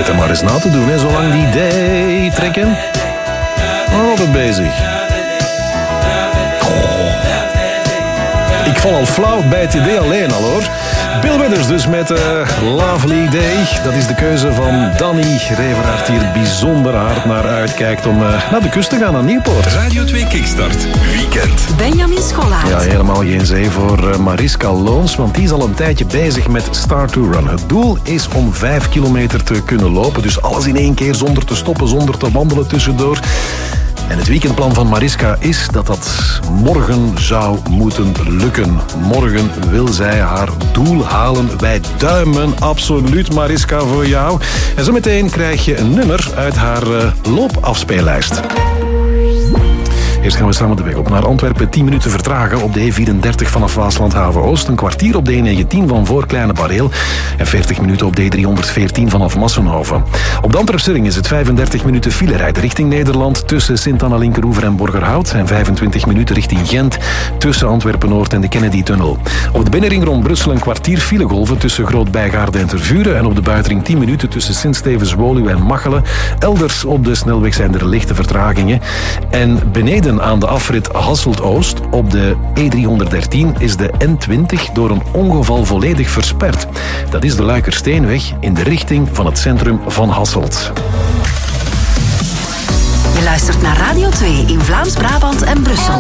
Zet hem maar eens na te doen, hè. Zolang die day trekken. Altijd bezig. Ik val al flauw bij het idee alleen al, hoor. Bill Withers dus met Lovely Day. Dat is de keuze van Danny Reveraert, die er bijzonder hard naar uitkijkt om naar de kust te gaan, naar Nieuwpoort. Radio 2 Kickstart Weekend. Benjamin Schollaert. Ja, helemaal geen zee voor Mariska Loons, want die is al een tijdje bezig met Start to Run. Het doel is om 5 kilometer te kunnen lopen, dus alles in één keer zonder te stoppen, zonder te wandelen tussendoor. En het weekendplan van Mariska is dat dat morgen zou moeten lukken. Morgen wil zij haar doel halen. Wij duimen absoluut, Mariska, voor jou. En zometeen krijg je een nummer uit haar loopafspeellijst. Eerst gaan we samen de weg op naar Antwerpen. 10 minuten vertragen op de E34 vanaf Waasland-Haven-Oost. Een kwartier op de E19 van voor Kleine Bareel. En 40 minuten op de E314 vanaf Massenhoven. Op de Antwerpse ring is het 35 minuten filerijden richting Nederland tussen Sint-Anna-Linkeroever en Borgerhout. En 25 minuten richting Gent tussen Antwerpen-Noord en de Kennedy-tunnel. Op de binnenring rond Brussel een kwartier filegolven tussen Groot-Bijgaarde en Tervuren. En op de buitenring 10 minuten tussen Sint-Stevens-Woluwe en Machelen. Elders op de snelweg zijn er lichte vertragingen. En beneden aan de afrit Hasselt-Oost op de E313 is de N20 door een ongeval volledig versperd. Dat is de Luikersteenweg in de richting van het centrum van Hasselt. Je luistert naar Radio 2 in Vlaams-Brabant en Brussel.